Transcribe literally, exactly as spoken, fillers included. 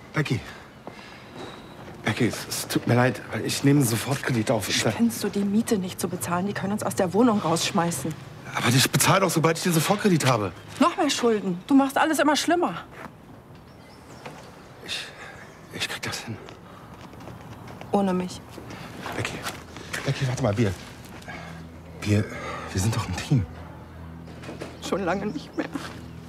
Becky. Becky, es, es tut mir leid. Ich nehme sofort Kredit auf. Spinnst du, die Miete nicht zu bezahlen? Die können uns aus der Wohnung rausschmeißen. Aber ich bezahle doch, sobald ich den Sofortkredit habe. Noch mehr Schulden. Du machst alles immer schlimmer. Ich, ich krieg das hin. Ohne mich. Becky, Becky, warte mal, wir, wir, wir sind doch ein Team. Schon lange nicht mehr.